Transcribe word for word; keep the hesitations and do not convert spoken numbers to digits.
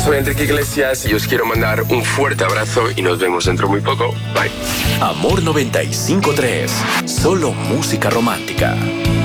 soy Enrique Iglesias y os quiero mandar un fuerte abrazo y nos vemos dentro muy poco. Bye. Amor noventa y cinco tres, solo música romántica.